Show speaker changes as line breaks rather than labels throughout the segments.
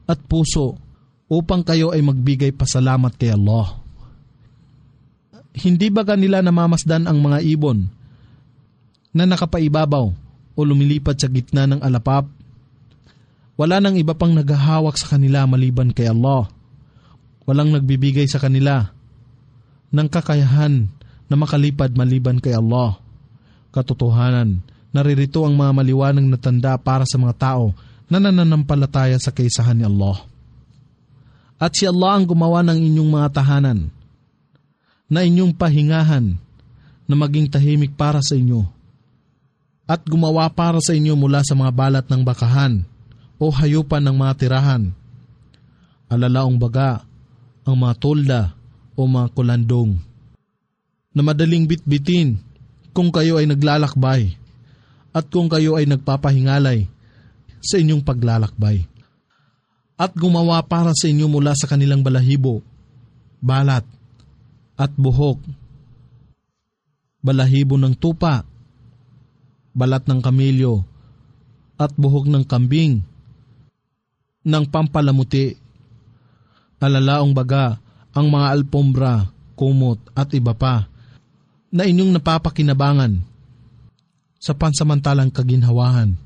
at puso upang kayo ay magbigay pasalamat kay Allah. Hindi ba kanila namamasdan ang mga ibon na nakapaibabaw o lumilipad sa gitna ng alapap? Wala nang iba pang naghahawak sa kanila maliban kay Allah. Walang nagbibigay sa kanila ng kakayahan na makalipad maliban kay Allah. Katotohanan, naririto ang mga maliwanag na tanda para sa mga tao na nananampalataya sa kaisahan ni Allah. At si Allah ang gumawa ng inyong mga tahanan, na inyong pahingahan, na maging tahimik para sa inyo, at gumawa para sa inyo mula sa mga balat ng bakahan o hayupan ng mga tirahan, alalaong baga, ang mga tolda o mga kulandong, na madaling bitbitin kung kayo ay naglalakbay at kung kayo ay nagpapahingalay sa inyong paglalakbay. At gumawa para sa inyo mula sa kanilang balahibo, balat, at buhok, balahibo ng tupa, balat ng kamilyo, at buhok ng kambing, ng pampalamuti, alalaong baga, ang mga alpombra, kumot, at iba pa, na inyong napapakinabangan sa pansamantalang kaginhawahan.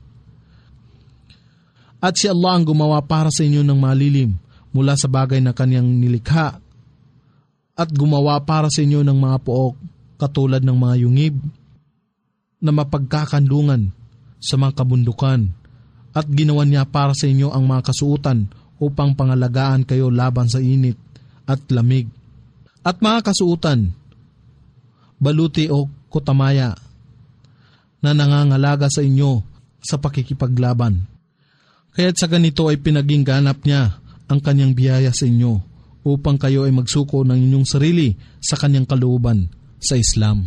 At si Allah ang gumawa para sa inyo ng malilim mula sa bagay na kanyang nilikha, at gumawa para sa inyo ng mga pook katulad ng mga yungib na mapagkakandungan sa mga kabundukan, at ginawa niya para sa inyo ang mga kasuutan upang pangalagaan kayo laban sa init at lamig, at mga kasuutan, baluti o kutamaya na nangangalaga sa inyo sa pakikipaglaban. Kaya't sa ganito ay pinaging ganap niya ang kanyang biyaya sa inyo upang kayo ay magsuko ng inyong sarili sa kanyang kalooban sa Islam.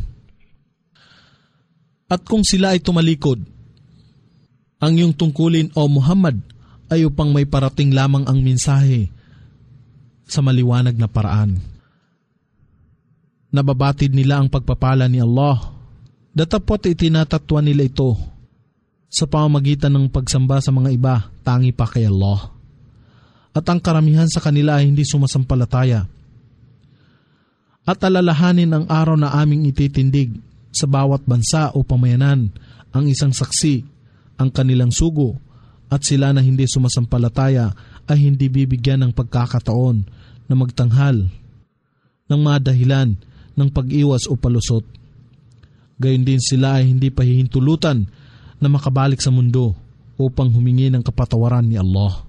At kung sila ay tumalikod, ang iyong tungkulin o Muhammad ay upang may parating lamang ang mensahe sa maliwanag na paraan. Nababatid nila ang pagpapala ni Allah, datapot itinatatwa nila ito sa pamamagitan ng pagsamba sa mga iba tangi pa kay Allah. At ang karamihan sa kanila ay hindi sumasampalataya. At alalahanin ang araw na aming ititindig sa bawat bansa o pamayanan ang isang saksi, ang kanilang sugo, at sila na hindi sumasampalataya ay hindi bibigyan ng pagkakataon na magtanghal ng mga dahilan ng pag-iwas o palusot. Gayon din sila ay hindi pahihintulutan na makabalik sa mundo upang humingi ng kapatawaran ni Allah.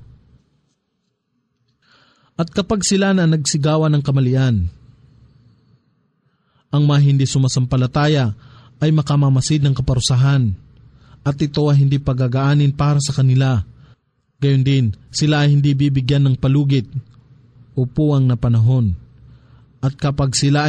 At kapag sila na nagsigawan ng kamalian, ang mga hindi sumasampalataya ay makamamasid ng kaparusahan, at ito ay hindi pagagaanin para sa kanila. Gayon din, sila ay hindi bibigyan ng palugit o puwang na panahon. At kapag sila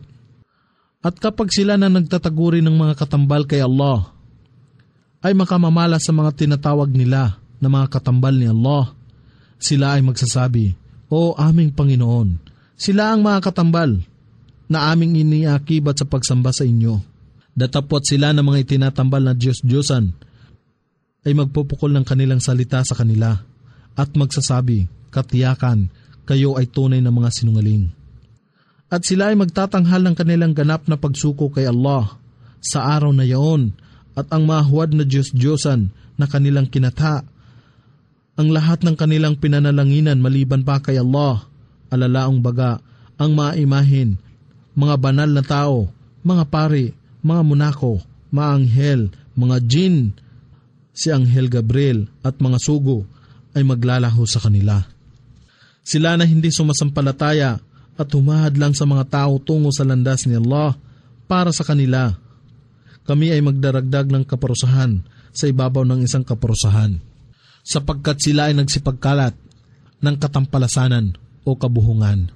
na nagtataguri ng mga katambal kay Allah, ay makamamala sa mga tinatawag nila na mga katambal ni Allah. Sila ay magsasabi, "O aming Panginoon, sila ang mga katambal na aming iniakibat sa pagsamba sa inyo." Datapot sila ng mga itinatambal na Diyos-Diyosan ay magpupukol ng kanilang salita sa kanila at magsasabi, "Katiyakan, kayo ay tunay na mga sinungaling." At sila ay magtatanghal ng kanilang ganap na pagsuko kay Allah sa araw na yaon, at ang mahuwad na Diyos-Diyosan na kanilang kinatha, ang lahat ng kanilang pinanalanginan maliban pa kay Allah, alalaong baga, ang mga imahin, mga banal na tao, mga pari, mga munako, mga anghel, mga jin, si Anghel Gabriel at mga sugo ay maglalaho sa kanila. Sila na hindi sumasampalataya at humahad lang sa mga tao tungo sa landas ni Allah para sa kanila, kami ay magdaragdag ng kaparusahan sa ibabaw ng isang kaparusahan, sapagkat sila ay nagsipagkalat ng katampalasanan o kabuhungan.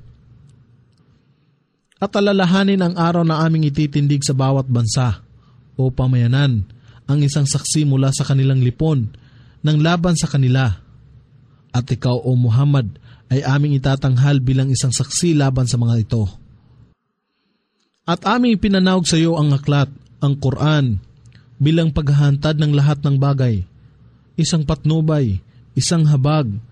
At alalahanin ang araw na aming ititindig sa bawat bansa o pamayanan ang isang saksi mula sa kanilang lipon ng laban sa kanila. At ikaw o Muhammad ay aming itatanghal bilang isang saksi laban sa mga ito. At aming ipinanawag sa iyo ang aklat, ang Quran, bilang paghahantad ng lahat ng bagay, isang patnubay, isang habag,